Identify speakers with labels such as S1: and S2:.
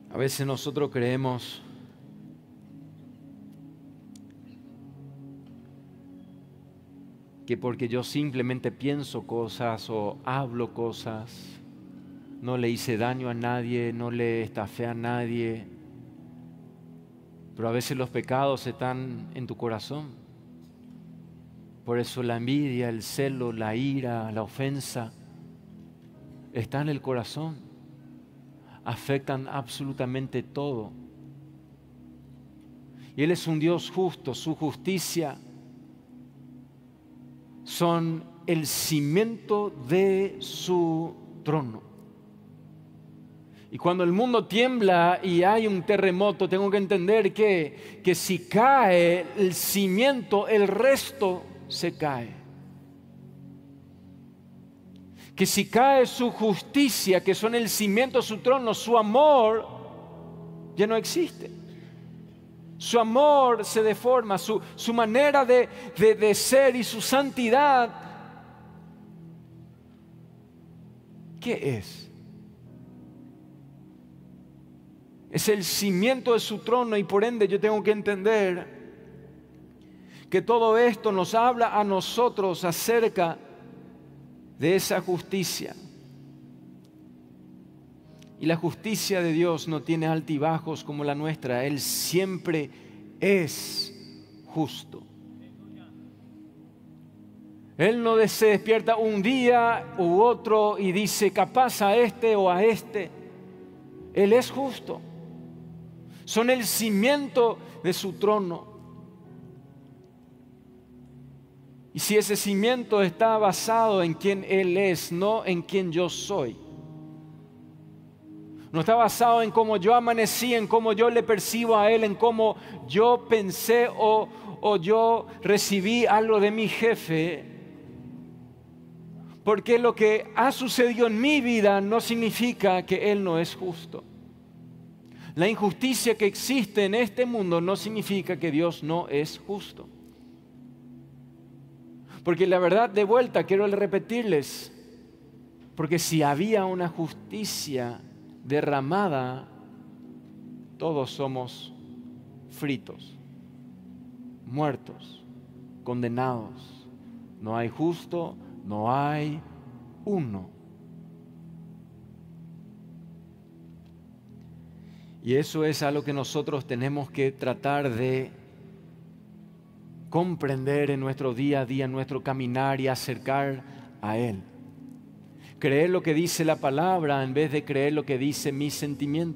S1: A veces nosotros creemos que porque yo simplemente pienso cosas o hablo cosas, no le hice daño a nadie, no le estafé a nadie, pero a veces los pecados están en tu corazón. Por eso la envidia, el celo, la ira, la ofensa, está en el corazón. Afectan absolutamente todo. Y Él es un Dios justo, su justicia son el cimiento de su trono. Y cuando el mundo tiembla y hay un terremoto, tengo que entender que si cae el cimiento, el resto se cae. Que si cae su justicia, que son el cimiento de su trono, su amor ya no existe. Su amor se deforma, su manera de ser y su santidad, ¿qué es? Es el cimiento de su trono y por ende yo tengo que entender que todo esto nos habla a nosotros acerca de esa justicia. Y la justicia de Dios no tiene altibajos como la nuestra. Él siempre es justo. Él no se despierta un día u otro y dice capaz a este o a este. Él es justo. Son el cimiento de su trono. Y si ese cimiento está basado en quién Él es, no en quién yo soy. No está basado en cómo yo amanecí, en cómo yo le percibo a Él, en cómo yo pensé o yo recibí algo de mi jefe. Porque lo que ha sucedido en mi vida no significa que Él no es justo. La injusticia que existe en este mundo no significa que Dios no es justo. Porque la verdad, de vuelta, quiero repetirles, porque si había una justicia derramada, todos somos fritos, muertos, condenados. No hay justo, no hay uno. Y eso es algo que nosotros tenemos que tratar de comprender en nuestro día a día, en nuestro caminar y acercar a Él. Creer lo que dice la palabra en vez de creer lo que dice mi sentimiento.